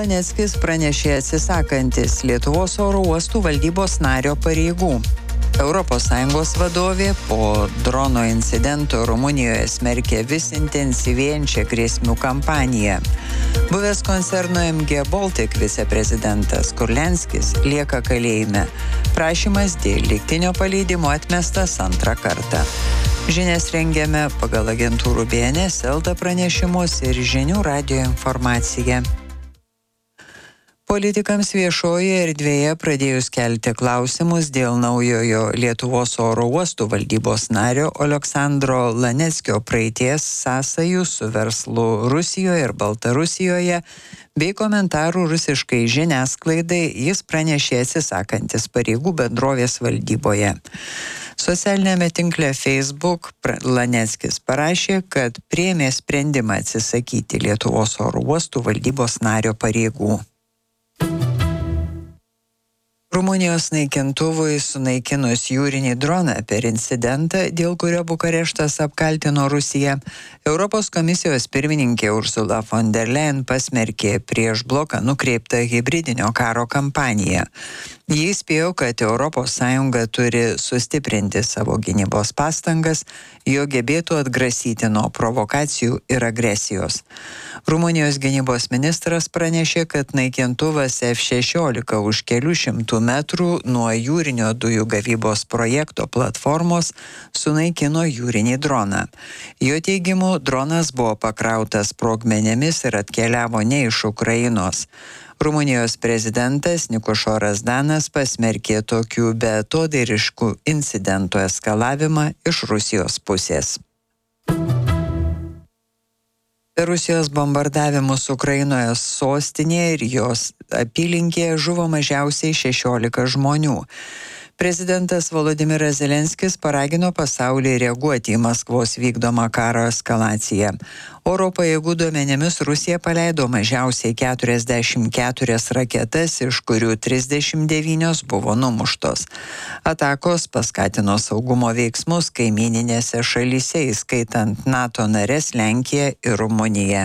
Laneckis pranešė atsisakantis Lietuvos oro uostų valdybos nario pareigų. ES vadovė po drono incidento Rumunijoje smerkė vis intensyvėjančią grėsmių kampaniją. Buvęs koncerno MG Baltic viceprezidentas Kurlianskis lieka kalėjime. Prašymas dėl lygtinio paleidimo atmestas antrą kartą. Žinias rengiame pagal agentūrų BNS, LT pranešimus ir Žinių radijo informaciją. Politikams viešojoje erdvėje pradėjus kelti klausimus dėl naujojo Lietuvos oro uostų valdybos nario Oleksandro Laneckio praeities sąsajų su verslu Rusijoje ir Baltarusijoje bei komentarų rusiškai žiniasklaidai, jis pranešė atsisakantis pareigų bendrovės valdyboje. Socialinėme tinkle Facebook Laneckis parašė, kad priėmė sprendimą atsisakyti Lietuvos oro uostų valdybos nario pareigų. Rumunijos naikintuvui sunaikinus jūrinį droną per incidentą, dėl kurio Bukareštas apkaltino Rusiją, Europos komisijos pirmininkė Ursula von der Leyen pasmerkė prieš bloką nukreiptą hibridinio karo kampaniją. Jis įspėjo, kad ES turi sustiprinti savo gynybos pastangas, jo gebėtų atgrasyti nuo provokacijų ir agresijos. Rumunijos gynybos ministras pranešė, kad naikintuvas F-16 už kelių šimtų metrų nuo jūrinio dujų gavybos projekto platformos sunaikino jūrinį droną. Jo teigimu, dronas buvo pakrautas sprogmenimis ir atkeliavo ne iš Ukrainos. Rumunijos prezidentas Nikušoras Danas pasmerkė tokių beatodairiškų incidentų eskalavimą iš Rusijos pusės. Per Rusijos bombardavimus Ukrainoje sostinėje ir jos apylinkėje žuvo mažiausiai 16 žmonių. Prezidentas Volodimiras Zelenskis paragino pasaulį reaguoti į Maskvos vykdomą karo eskalaciją. Oro pajėgų duomenimis Rusija paleido mažiausiai 44 raketas, iš kurių 39 buvo numuštos. Atakos paskatino saugumo veiksmus kaimyninėse šalyse, įskaitant NATO nares Lenkiją ir Rumuniją.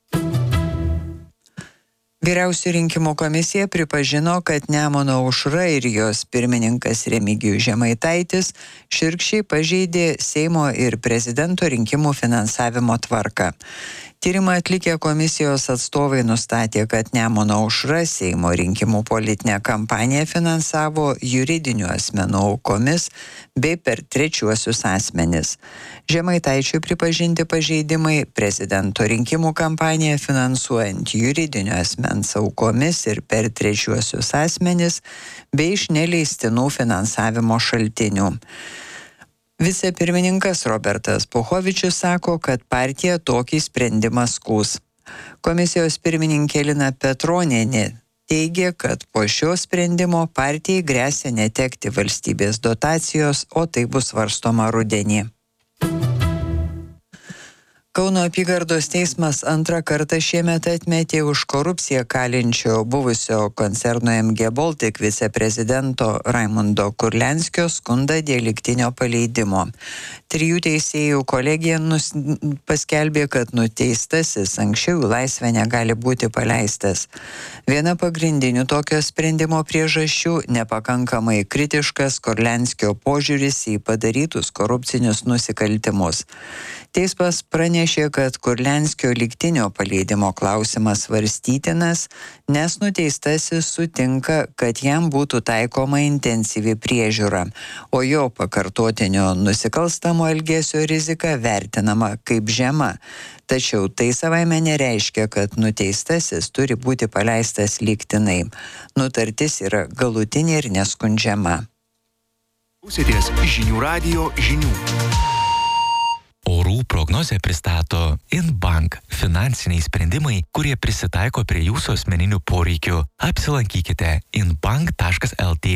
Vyriausiųjų rinkimų komisija pripažino, kad Nemuno aušra ir jos pirmininkas Remigijus Žemaitaitis šiurkščiai pažeidė Seimo ir prezidento rinkimų finansavimo tvarką. Tyrimą atlikę komisijos atstovai nustatė, kad Nemuno aušra Seimo rinkimų politinę kampaniją finansavo juridinių asmenų aukomis bei per trečiuosius asmenis. Žemaitaičiui pripažinti pažeidimai prezidento rinkimų kampaniją finansuojant juridinio asmens aukomis ir per trečiuosius asmenis bei iš neleistinų finansavimo šaltinių. Vicepirmininkas Robertas Puchovičius sako, kad partija tokį sprendimą skųs. Komisijos pirmininkė Lina Petronienė teigė, kad po šio sprendimo partijai gresia netekti valstybės dotacijos, o tai bus svarstoma rudenį. Kauno apygardos teismas antrą kartą šiemet atmetė už korupciją kalinčio buvusio koncerno MG Baltic viceprezidento Raimundo Kurlianskio skundą dėl lygtinio paleidimo. 3 teisėjų kolegija paskelbė, kad nuteistasis anksčiau į laisvę negali būti paleistas. Viena pagrindinių tokio sprendimo priežasčių – nepakankamai kritiškas Kurlianskio požiūris į padarytus korupcinius nusikaltimus. Teismas pranešė, kad Kurlianskio lygtinio paleidimo klausimas svarstytinas, nes nuteistasis sutinka, kad jam būtų taikoma intensyvi priežiūra, o jo pakartotinio nusikalstamo elgesio rizika vertinama kaip žema. Tačiau tai savaime nereiškia, kad nuteistasis turi būti paleistas lygtinai. Nutartis yra galutinė ir neskundžiama. Klausėtės Žinių radijo žinių. Orų prognozę pristato InBank – finansiniai sprendimai, kurie prisitaiko prie jūsų asmeninių poreikių. Apsilankykite inbank.lt.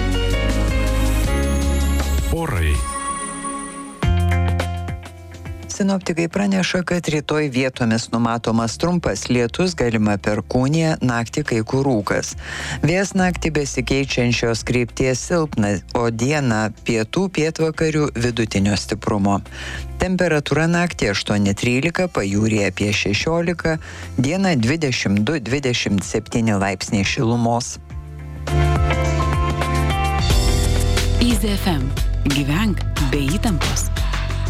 Orai. Sinoptikai praneša, kad rytoj vietomis numatomas trumpas lietus, galima perkūnija, naktį kai kur rūkas. Vėjas naktį besikeičiančios krypties silpnas, o dieną pietų pietvakarių vidutinio stiprumo. Temperatūra naktį 8-13, pajūryje apie 16, dieną 22-27 laipsniai šilumos. Easy FM. Gyvenk be įtampos.